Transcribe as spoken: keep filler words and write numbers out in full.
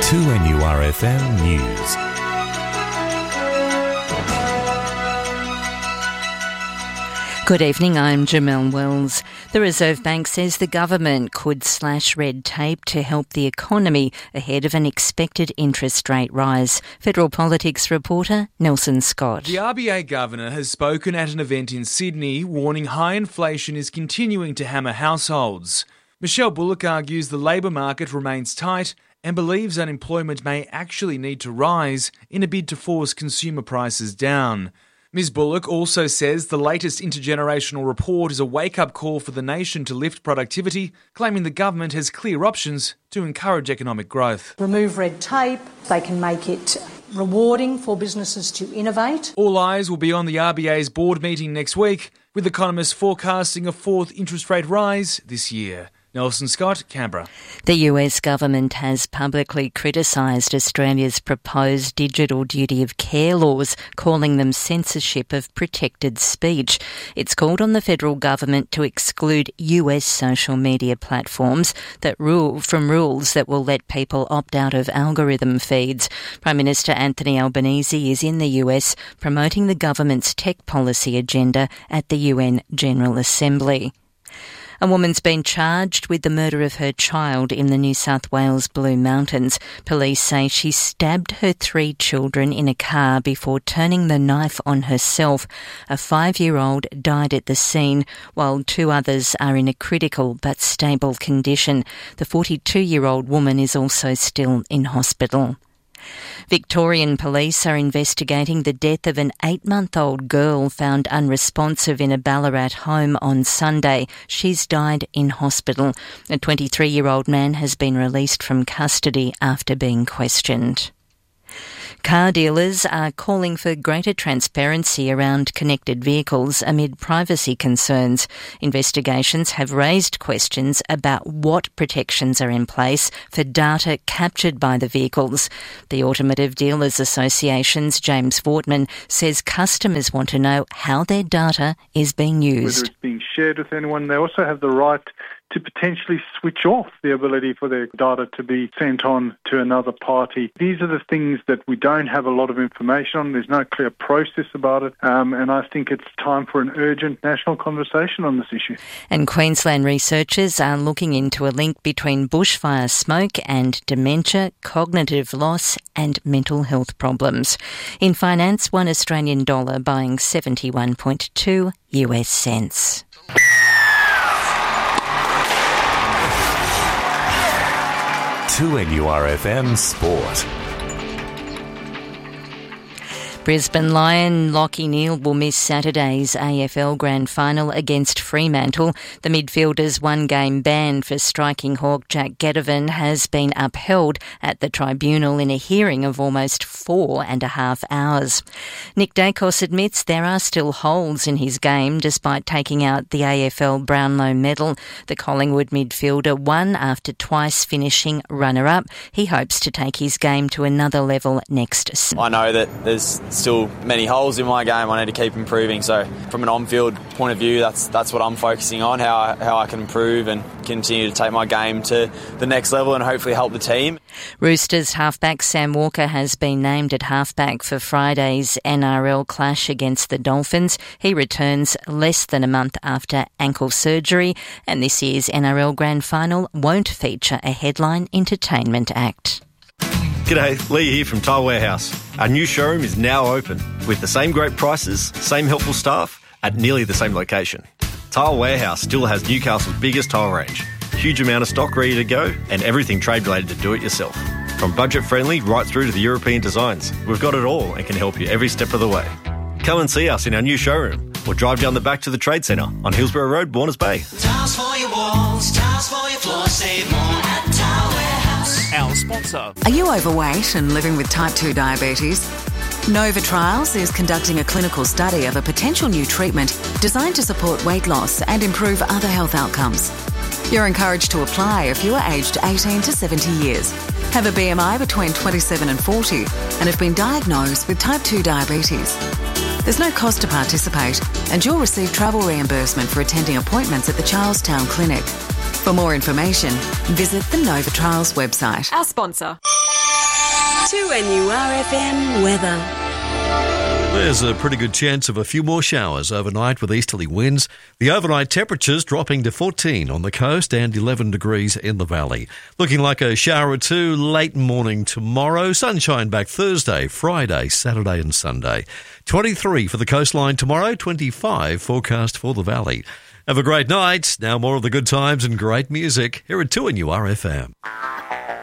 two N U R F M News. Good evening, I'm Jamelle Wells. The Reserve Bank says the government could slash red tape to help the economy ahead of an expected interest rate rise. Federal Politics reporter Nelson Scott. The R B A governor has spoken at an event in Sydney, warning high inflation is continuing to hammer households. Michelle Bullock argues the labour market remains tight and believes unemployment may actually need to rise in a bid to force consumer prices down. Miz Bullock also says the latest intergenerational report is a wake-up call for the nation to lift productivity, claiming the government has clear options to encourage economic growth. Remove red tape, they can make it rewarding for businesses to innovate. All eyes will be on the R B A's board meeting next week, with economists forecasting a fourth interest rate rise this year. Nelson Scott, Canberra. The U S government has publicly criticised Australia's proposed digital duty of care laws, calling them censorship of protected speech. It's called on the federal government to exclude U S social media platforms that rule from rules that will let people opt out of algorithm feeds. Prime Minister Anthony Albanese is in the U S promoting the government's tech policy agenda at the U N General Assembly. A woman's been charged with the murder of her child in the New South Wales Blue Mountains. Police say she stabbed her three children in a car before turning the knife on herself. A five-year-old died at the scene, while two others are in a critical but stable condition. The forty-two-year-old woman is also still in hospital. Victorian police are investigating the death of an eight-month-old girl found unresponsive in a Ballarat home on Sunday. She's died in hospital. A twenty-three-year-old man has been released from custody after being questioned. Car dealers are calling for greater transparency around connected vehicles amid privacy concerns. Investigations have raised questions about what protections are in place for data captured by the vehicles. The Automotive Dealers Association's James Fortman says customers want to know how their data is being used. Whether it's being shared with anyone, they also have the right to potentially switch off the ability for their data to be sent on to another party. These are the things that we don't have a lot of information on. There's no clear process about it, um, and I think it's time for an urgent national conversation on this issue. And Queensland researchers are looking into a link between bushfire smoke and dementia, cognitive loss and mental health problems. In finance, one Australian dollar buying seventy-one point two U S cents. two N U R F M Sport. Brisbane Lion Lachie Neale will miss Saturday's A F L Grand Final against Fremantle. The midfielder's one-game ban for striking hawk Jack Ghetoven has been upheld at the tribunal in a hearing of almost four and a half hours. Nick Dacos admits there are still holes in his game despite taking out the A F L Brownlow medal. The Collingwood midfielder won after twice finishing runner-up. He hopes to take his game to another level next season. I know that there's still many holes in my game. I need to keep improving. So from an on-field point of view, that's that's what I'm focusing on, how I, how I can improve and continue to take my game to the next level and hopefully help the team. Roosters halfback Sam Walker has been named at halfback for Friday's N R L clash against the Dolphins. He returns less than a month after ankle surgery, and this year's N R L Grand Final won't feature a headline entertainment act. G'day, Lee here from Tile Warehouse. Our new showroom is now open with the same great prices, same helpful staff at nearly the same location. Tile Warehouse still has Newcastle's biggest tile range, huge amount of stock ready to go and everything trade related to do it yourself. From budget friendly right through to the European designs, we've got it all and can help you every step of the way. Come and see us in our new showroom or drive down the back to the Trade Centre on Hillsborough Road, Warners Bay. Tiles for your walls, tiles for your floor, save more at Tile Warehouse. Our sponsor. Are you overweight and living with type two diabetes? Nova Trials is conducting a clinical study of a potential new treatment designed to support weight loss and improve other health outcomes. You're encouraged to apply if you are aged eighteen to seventy years, have a B M I between twenty-seven and forty, and have been diagnosed with type two diabetes. There's no cost to participate, and you'll receive travel reimbursement for attending appointments at the Charlestown Clinic. For more information, visit the Nova Trials website. Our sponsor. two N U R F M weather. There's a pretty good chance of a few more showers overnight with easterly winds. The overnight temperatures dropping to fourteen on the coast and eleven degrees in the valley. Looking like a shower or two late morning tomorrow. Sunshine back Thursday, Friday, Saturday and Sunday. twenty-three for the coastline tomorrow, twenty-five forecast for the valley. Have a great night. Now more of the good times and great music here at two N U R F M.